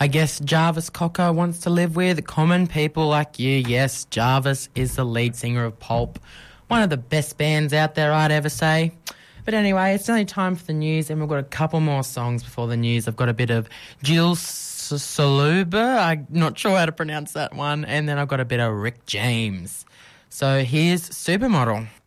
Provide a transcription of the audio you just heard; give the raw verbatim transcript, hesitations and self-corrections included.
I guess Jarvis Cocker wants to live with common people like you. Yes, Jarvis is the lead singer of Pulp, one of the best bands out there, I'd ever say. But anyway, it's only time for the news, and we've got a couple more songs before the news. I've got a bit of Jill Saluba, I'm not sure how to pronounce that one, and then I've got a bit of Rick James. So here's Supermodel.